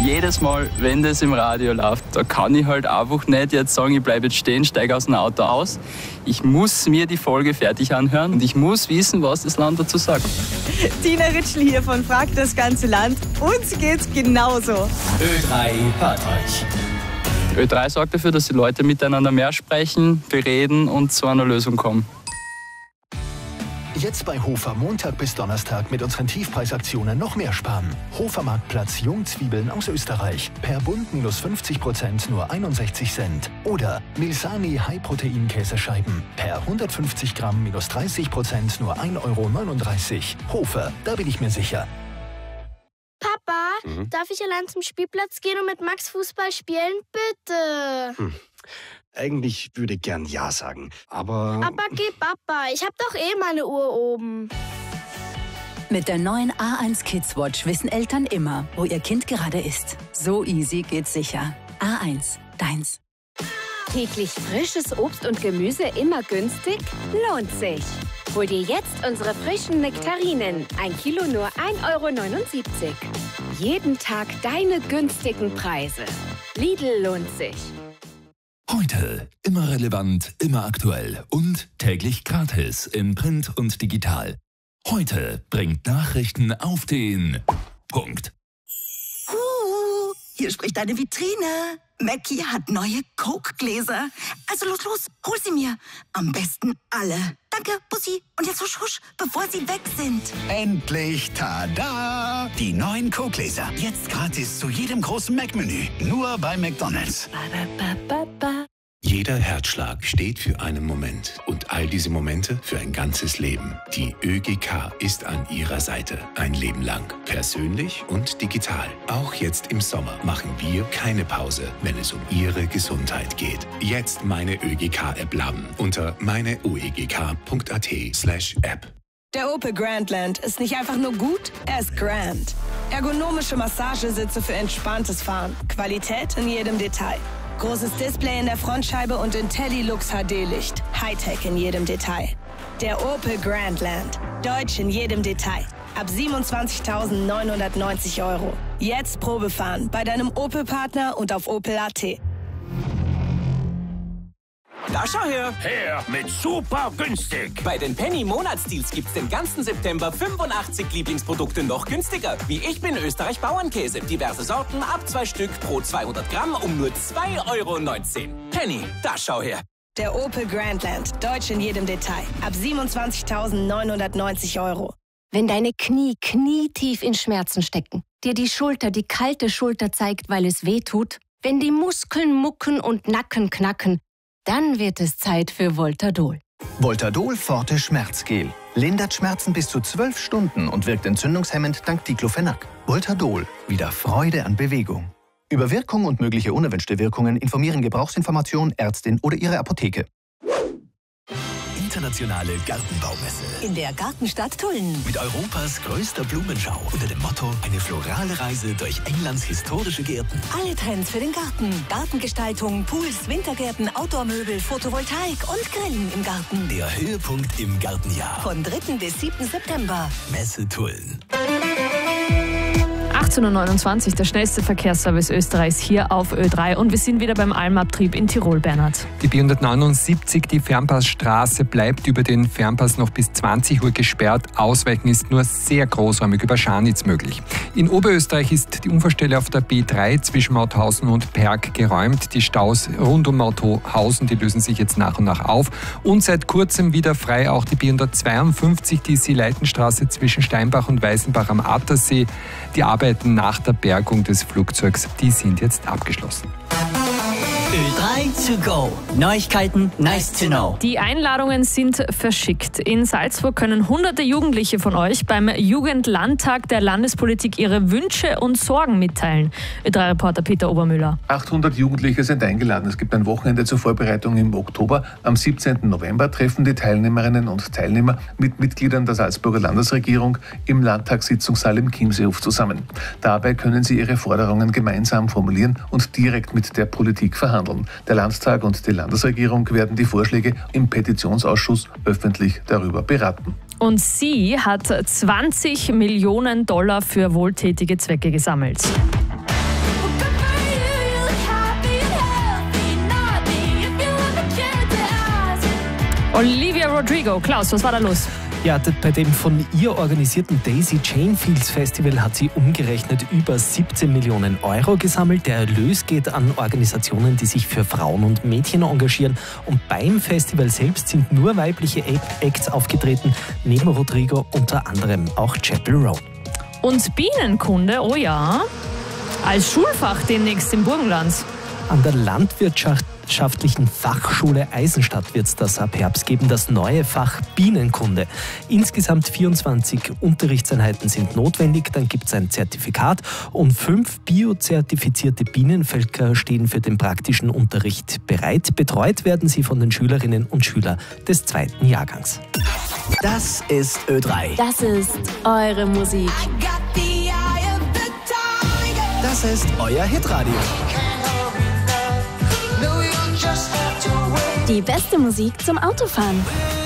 jedes Mal, wenn das im Radio läuft, da kann ich halt einfach nicht jetzt sagen, ich bleibe jetzt stehen, steige aus dem Auto aus. Ich muss mir die Folge fertig anhören und ich muss wissen, was das Land dazu sagt. Tina Ritschl hier von Fragt das ganze Land. Uns geht's genauso. Ö3 hört euch. Ö3 sorgt dafür, dass die Leute miteinander mehr sprechen, bereden und zu einer Lösung kommen. Jetzt bei Hofer Montag bis Donnerstag mit unseren Tiefpreisaktionen noch mehr sparen. Hofer Marktplatz Jungzwiebeln aus Österreich. Per Bund -50% nur 61 Cent. Oder Milsani High-Protein-Käsescheiben. Per 150 Gramm -30% nur 1,39 €. Hofer, da bin ich mir sicher. Papa, darf ich allein zum Spielplatz gehen und mit Max Fußball spielen? Bitte. Eigentlich würde ich gern Ja sagen, aber... Aber geh Papa, ich hab doch eh meine Uhr oben. Mit der neuen A1 Kids Watch wissen Eltern immer, wo ihr Kind gerade ist. So easy geht's sicher. A1, deins. Täglich frisches Obst und Gemüse immer günstig? Lohnt sich. Hol dir jetzt unsere frischen Nektarinen. 1 Kilo nur 1,79 €. Jeden Tag deine günstigen Preise. Lidl lohnt sich. Heute immer relevant, immer aktuell und täglich gratis in Print und digital. Heute bringt Nachrichten auf den Punkt. Hier spricht deine Vitrine. Mackie hat neue Coke-Gläser. Also los, hol sie mir. Am besten alle. Danke, Bussi. Und jetzt husch, husch, bevor sie weg sind. Endlich, tada! Die neuen Coke-Gläser. Jetzt gratis zu jedem großen Mac-Menü. Nur bei McDonald's. Jeder Herzschlag steht für einen Moment und all diese Momente für ein ganzes Leben. Die ÖGK ist an Ihrer Seite. Ein Leben lang. Persönlich und digital. Auch jetzt im Sommer machen wir keine Pause, wenn es um Ihre Gesundheit geht. Jetzt meine ÖGK-App laden unter meineuegk.at/App. Der Opel Grandland ist nicht einfach nur gut, er ist grand. Ergonomische Massagesitze für entspanntes Fahren. Qualität in jedem Detail. Großes Display in der Frontscheibe und IntelliLux HD-Licht. Hightech in jedem Detail. Der Opel Grandland. Deutsch in jedem Detail. Ab 27.990 €. Jetzt Probefahren bei deinem Opel-Partner und auf opel.at. Da schau her! Her mit super günstig! Bei den Penny-Monatsdeals gibt's den ganzen September 85 Lieblingsprodukte noch günstiger. Wie Ich bin Österreich Bauernkäse. Diverse Sorten ab 2 Stück pro 200 Gramm um nur 2,19 €. Penny, da schau her! Der Opel Grandland. Deutsch in jedem Detail. Ab 27.990 €. Wenn deine Knie knietief in Schmerzen stecken, dir die Schulter die kalte Schulter zeigt, weil es weh tut, wenn die Muskeln mucken und Nacken knacken, dann wird es Zeit für Voltadol. Voltadol Forte Schmerzgel. Lindert Schmerzen bis zu 12 Stunden und wirkt entzündungshemmend dank Diclofenac. Voltadol. Wieder Freude an Bewegung. Über Wirkung und mögliche unerwünschte Wirkungen informieren Gebrauchsinformation, Ärztin oder Ihre Apotheke. Internationale Gartenbaumesse. In der Gartenstadt Tulln. Mit Europas größter Blumenschau unter dem Motto eine florale Reise durch Englands historische Gärten. Alle Trends für den Garten. Gartengestaltung, Pools, Wintergärten, Outdoor-Möbel, Photovoltaik und Grillen im Garten. Der Höhepunkt im Gartenjahr. Von 3. bis 7. September. Messe Tulln. 18:29 Uhr, der schnellste Verkehrsservice Österreichs hier auf Ö3 und wir sind wieder beim Almabtrieb in Tirol, Bernhard. Die B179, die Fernpassstraße, bleibt über den Fernpass noch bis 20 Uhr gesperrt. Ausweichen ist nur sehr großräumig über Scharnitz möglich. In Oberösterreich ist die Unfallstelle auf der B3 zwischen Mauthausen und Perg geräumt. Die Staus rund um Mauthausen, die lösen sich jetzt nach und nach auf. Und seit kurzem wieder frei auch die B152, die Seeleitenstraße zwischen Steinbach und Weißenbach am Attersee. Die Arbeiten nach der Bergung des Flugzeugs, die sind jetzt abgeschlossen. Ö3 to go. Neuigkeiten, nice to know. Die Einladungen sind verschickt. In Salzburg können hunderte Jugendliche von euch beim Jugendlandtag der Landespolitik ihre Wünsche und Sorgen mitteilen. Ö3-Reporter Peter Obermüller. 800 Jugendliche sind eingeladen. Es gibt ein Wochenende zur Vorbereitung im Oktober. Am 17. November treffen die Teilnehmerinnen und Teilnehmer mit Mitgliedern der Salzburger Landesregierung im Landtagssitzungssaal im Chiemseehof zusammen. Dabei können sie ihre Forderungen gemeinsam formulieren und direkt mit der Politik verhandeln. Der Landtag und die Landesregierung werden die Vorschläge im Petitionsausschuss öffentlich darüber beraten. Und sie hat $20 Millionen für wohltätige Zwecke gesammelt. Olivia Rodrigo. Klaus, was war da los? Ja, bei dem von ihr organisierten Daisy Jane Fields Festival hat sie umgerechnet über 17 Millionen Euro gesammelt. Der Erlös geht an Organisationen, die sich für Frauen und Mädchen engagieren. Und beim Festival selbst sind nur weibliche Acts aufgetreten, neben Rodrigo unter anderem auch Chapel Roan. Und Bienenkunde, oh ja, als Schulfach demnächst im Burgenland. An der Landwirtschaftlichen Fachschule Eisenstadt wird es das ab Herbst geben, das neue Fach Bienenkunde. Insgesamt 24 Unterrichtseinheiten sind notwendig, dann gibt es ein Zertifikat und 5 biozertifizierte Bienenvölker stehen für den praktischen Unterricht bereit. Betreut werden sie von den Schülerinnen und Schülern des 2. Jahrgangs. Das ist Ö3. Das ist eure Musik. Das ist euer Hitradio. Die beste Musik zum Autofahren.